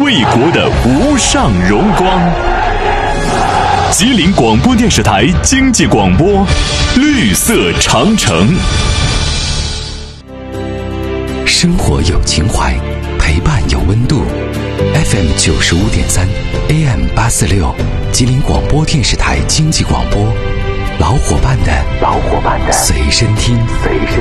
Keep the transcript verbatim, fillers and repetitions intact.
卫国的无上荣光。吉林广播电视台经济广播，绿色长城。 生活有情怀，陪伴有温度。F M 九十五点三 ，A M 八四六，吉林广播电视台经济广播，老伙伴的老伙伴的随身听，随身。